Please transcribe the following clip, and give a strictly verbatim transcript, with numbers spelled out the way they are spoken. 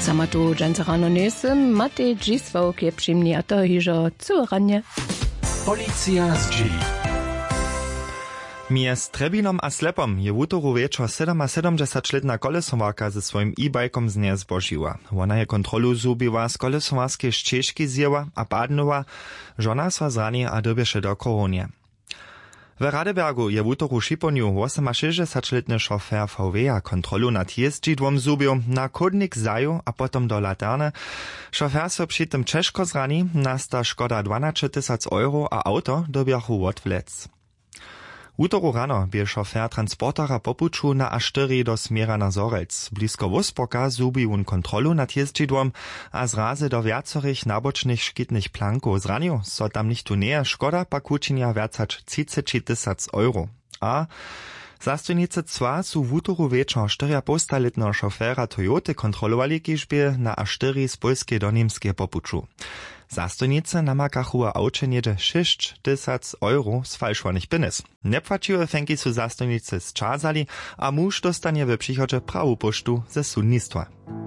Sama tu dżęca rano nesem, Matej Dzisławk je przyjmnie, a to hiżo córanie. Policja z G. Mies Trebinom a Slepom je w utoru wieczor siedemdziesięcioletna kolesowarka ze swoim e-bajkom z nie zbožiła. Ona je kontrolu zubiła z kolesowarskiej ścieżki zjęła a padnęła, żona swa zrani a dobieše do koronie. W Radebergu je w utoru Šiponiu osemdziesięcioletny szofer V W-a kontrolu nad jeździdłom zubił, na kodnik zaju a potom do laterne. Szofer so przy tym ciężko zrani, nasta szkoda dwanaście tysięcy euro a auto dobiachu odwlec. Utoru rano bie šofer transportera popuču na A cztery do smiera na Zorec. Blisko Wospoka zubi un kontrolu nad jeździdłom, a zrazy do wiacorych nabocznych szkitnych planków zranił, so tam nicht tu näher szkoda pak učinia viacać třicet tysięcy euro. A zastojnice cwa su w utoru wieczor cztery-a-pół-letnego šofera Toyoty kontrolowali, kiż bie na A cztery z Polskiej do Niemskie popuču. Zastojnice namakachu a aucie niedzie sześć tysięcy euro z falszwanych pieniędzy. Nepłaciwe fenki su zastojnice zczazali, a muż dostanie w przychodzie prawu posztu ze sudnictwa.